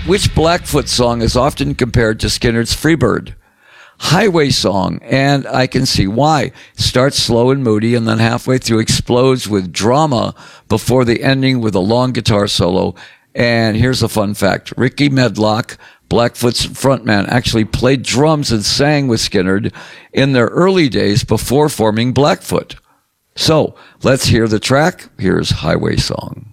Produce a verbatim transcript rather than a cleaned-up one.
Which Blackfoot song is often compared to Skinner's Freebird? Highway Song, and I can see why. It starts slow and moody, and then halfway through explodes with drama before the ending with a long guitar solo. And here's a fun fact. Ricky Medlock, Blackfoot's frontman, actually played drums and sang with Skynyrd in their early days before forming Blackfoot. So, let's hear the track. Here's Highway Song.